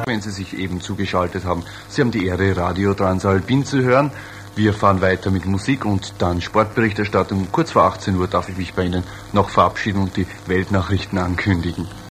wenn Sie sich eben zugeschaltet haben. Sie haben die Ehre, Radio Transalpin zu hören. Wir fahren weiter mit Musik und dann Sportberichterstattung. Kurz vor 18 Uhr darf ich mich bei Ihnen noch verabschieden und die Weltnachrichten ankündigen.